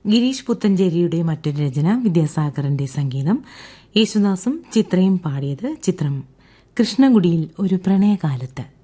ഗിരീഷ് പുത്തഞ്ചേരിയുടെ മറ്റൊരു രചന, വിദ്യാസാഗറിന്റെ സംഗീതം, യേശുദാസും ചിത്രയും പാടിയത്. ചിത്രം കൃഷ്ണകുടിയിൽ ഒരു പ്രണയകാലത്ത്.